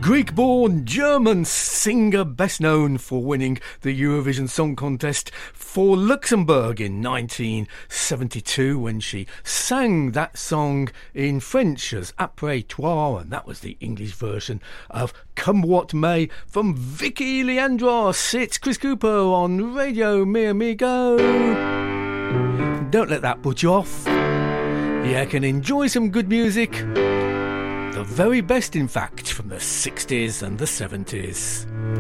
Greek-born German singer, best known for winning the Eurovision Song Contest for Luxembourg in 1972 when she sang that song in French as Après Toi, and that was the English version of Come What May from Vicky Leandros. It's Chris Cooper on Radio Mi Amigo. Don't let that put you off. You can enjoy some good music. The very best, in fact, from the 60s and the 70s.